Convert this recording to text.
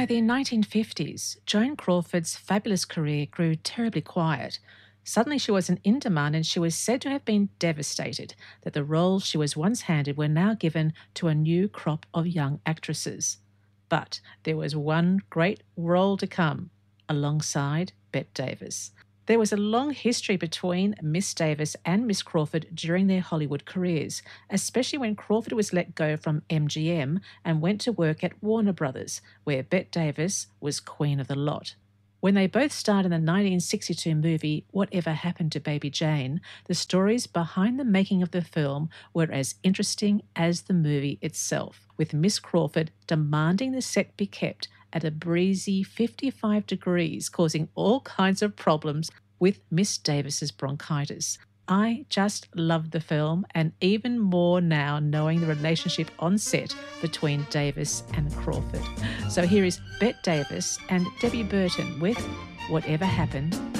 By the 1950s, Joan Crawford's fabulous career grew terribly quiet. Suddenly she wasn't in demand and she was said to have been devastated that the roles she was once handed were now given to a new crop of young actresses. But there was one great role to come, alongside Bette Davis. There was a long history between Miss Davis and Miss Crawford during their Hollywood careers, especially when Crawford was let go from MGM and went to work at Warner Brothers, where Bette Davis was queen of the lot. When they both starred in the 1962 movie Whatever Happened to Baby Jane, the stories behind the making of the film were as interesting as the movie itself, with Miss Crawford demanding the set be kept at a breezy 55 degrees, causing all kinds of problems with Miss Davis's bronchitis. I just loved the film, and even more now knowing the relationship on set between Davis and Crawford. So here is Bette Davis and Debbie Burton with Whatever Happened